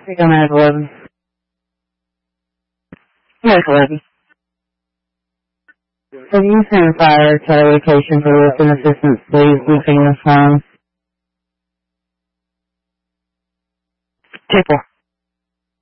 Take on Medic 11. Medic 11. Can you send fire to a location for lifting assistance, please, lifting the phone? Table.